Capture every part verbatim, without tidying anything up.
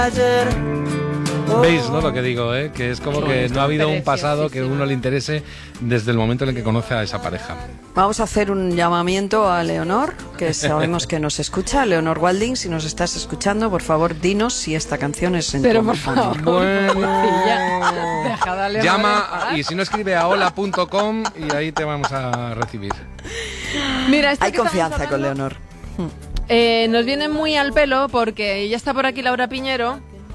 ¿Veis, no, lo que digo, eh? Que es como que no ha habido un pasado que a uno le interese desde el momento en el que conoce a esa pareja. Vamos a hacer un llamamiento a Leonor, que sabemos que nos escucha. Leonor Walding, si nos estás escuchando, por favor, dinos si esta canción es en Pero tu por favor, bueno, Dejad a Leonor llama en paz. y si no escribe a hola punto com y ahí te vamos a recibir. Mira, esto Hay que estamos confianza con hablando, Leonor. eh, nos viene muy al pelo porque ya está por aquí Laura Piñero.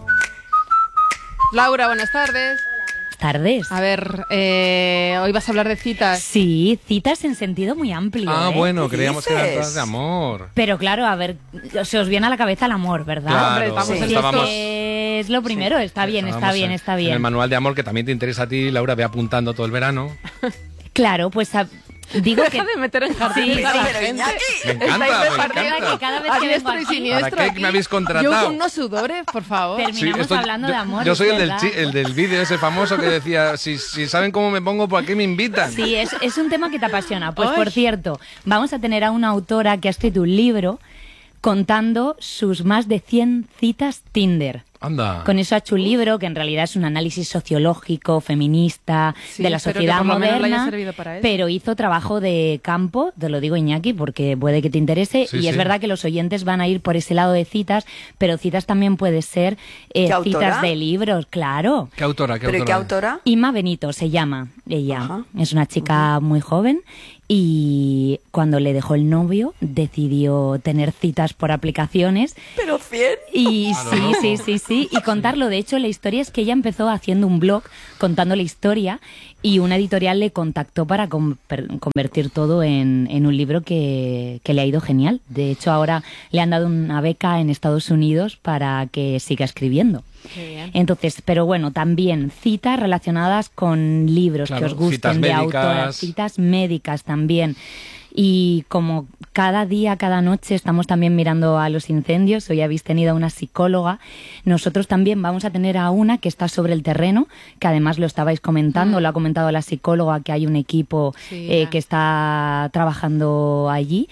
Laura, buenas tardes. Tardes. A ver, eh, hoy vas a hablar de citas. Sí, citas en sentido muy amplio. Ah, ¿eh? bueno, ¿Qué creíamos que eran dices? todas de amor. Pero claro, a ver, se os viene a la cabeza el amor, ¿verdad? Claro, Hombre, estamos Sí, en es estábamos, que es lo primero, está bien, está estábamos bien, en- está En el bien. manual de amor que también te interesa a ti, Laura, ve apuntando todo el verano. Claro, pues a- digo que... Deja de meter en jardines Sí, a la pero gente. Iñaki. Me encanta, Estáis me repartiendo encanta. que cada vez a que diestro vengo y aquí- siniestro ¿Para qué aquí. me habéis contratado? Yo con unos sudores, por favor. Terminamos esto- hablando yo, de amor. Yo soy es el del, verdad. chi- el del vídeo ese famoso que decía, si, si saben cómo me pongo, ¿por qué me invitan? Sí, es, es un tema que te apasiona. Pues Ay. por cierto, vamos a tener a una autora que ha escrito un libro contando sus más de cien citas Tinder. Anda. Con eso ha hecho un libro que en realidad es un análisis sociológico, feminista, Sí, de la espero que sociedad por lo menos le haya moderna, servido para eso. pero hizo trabajo de campo, te lo digo Iñaki, porque puede que te interese, Sí, y sí. es verdad que los oyentes van a ir por ese lado de citas, pero citas también puede ser eh, ¿Qué autora? citas de libros, claro. ¿Qué autora? ¿Qué ¿Pero y autora? qué autora? Inma Benito se llama ella, Ajá. es una chica muy joven y cuando le dejó el novio decidió tener citas por aplicaciones. Pero cien. Y Claro, sí, ¿no? sí, sí, sí, y contarlo. De hecho, la historia es que ella empezó haciendo un blog contando la historia y una editorial le contactó para conver- convertir todo en, en un libro que, que le ha ido genial. De hecho, ahora le han dado una beca en Estados Unidos para que siga escribiendo. Qué bien. Entonces, pero bueno, también citas relacionadas con libros Claro, que os gusten citas de médicas. autoras, citas médicas también. Y como cada día, cada noche estamos también mirando a los incendios, hoy habéis tenido a una psicóloga, nosotros también vamos a tener a una que está sobre el terreno, que además lo estabais comentando, Mm. lo ha comentado la psicóloga, que hay un equipo Sí, eh, ya. que está trabajando allí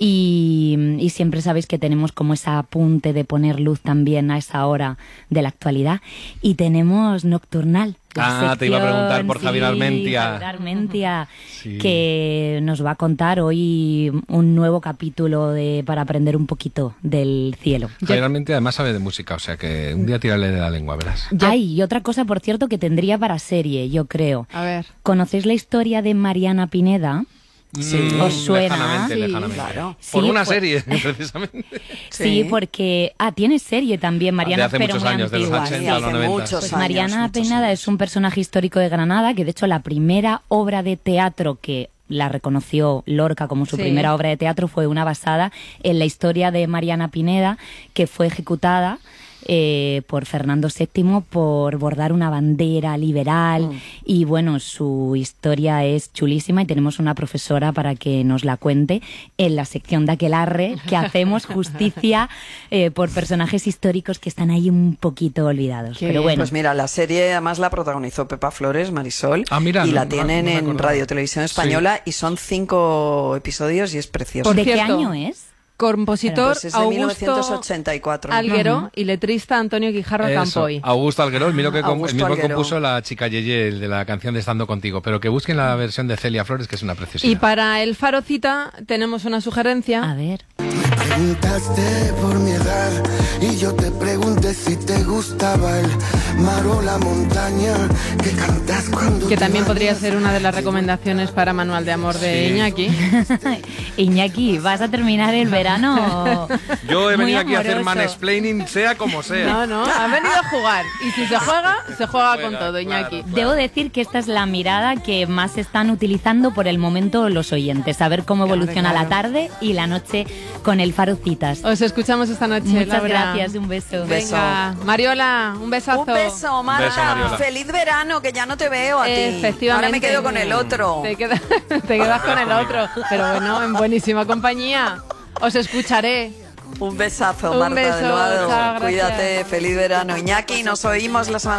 y, y siempre sabéis que tenemos como ese apunte de poner luz también a esa hora de la actualidad. Y tenemos Nocturnal. la Ah, te iba a preguntar sección, por Javier sí, Armentia. Javier Armentia, Sí. que nos va a contar hoy un nuevo capítulo de para aprender un poquito del cielo. Generalmente además sabe de música, o sea que un día tirarle de la lengua, verás. Ay, y otra cosa, por cierto, que tendría para serie, yo creo. A ver. ¿Conocéis la historia de Mariana Pineda? Sí. Mm, ¿Os suena? Lejanamente, Sí, lejanamente. claro. Por Sí, una pues- serie, precisamente. Sí, Sí. porque... Ah, tiene serie también, Mariana, de hace pero muchos muy años, de los antigua. Sí, ochenta a los hace noventa. muchos Pues años, Mariana muchos Pineda años. es un personaje histórico de Granada, que de hecho la primera obra de teatro que la reconoció Lorca como su Sí. primera obra de teatro fue una basada en la historia de Mariana Pineda, que fue ejecutada eh, por Fernando séptimo por bordar una bandera liberal. Mm. Y bueno, su historia es chulísima y tenemos una profesora para que nos la cuente en la sección de Aquelarre, que hacemos justicia eh, por personajes históricos que están ahí un poquito olvidados. Qué Pero bien. bueno, Pues mira, la serie además la protagonizó Pepa Flores, Marisol, Ah, mira, y no- la no- tienen no me en acordaba. Radio Televisión Española y son cinco episodios y es precioso. Por ¿de qué cierto, año es? Compositor Pues es de mil Augusto novecientos ochenta y cuatro. Alguero Ujú. y letrista Antonio Guijarro Eso, Campoy. Augusto Alguero, el mismo que, com- Augusto el mismo que Alguero. compuso la chica Yeye, el de la canción de Estando Contigo, pero que busquen la versión de Celia Flores, que es una preciosidad. Y para el Faro Cita tenemos una sugerencia. A ver. Preguntaste por mi edad y yo te pregunté si te gustaba el mar o la montaña que cantas cuando Que te también podría bañas. ser una de las recomendaciones para Manual de Amor de Sí. Iñaki. Iñaki, ¿vas a terminar el verano? Yo he muy venido aquí a hacer amoroso. mansplaining, sea como sea. No, no, ha venido a jugar. Y si se juega, se juega con Juega, todo, claro, Iñaki. claro. Debo decir que esta es la mirada que más están utilizando por el momento los oyentes, a ver cómo Claro, evoluciona claro. la tarde y la noche con el Faro Citas. Os escuchamos esta noche, Muchas Laura. gracias, un beso. Beso. Venga, Mariola, un besazo. Un beso, Marta. Beso, Mariola. Feliz verano, que ya no te veo a ti. Efectivamente. Ahora me quedo con el otro. Te, queda- te quedas con el otro. Pero bueno, en buenísima compañía. Os escucharé. Un besazo, Un Marta beso, del Vado. chao, gracias. Cuídate, feliz verano. Iñaki, nos oímos la semana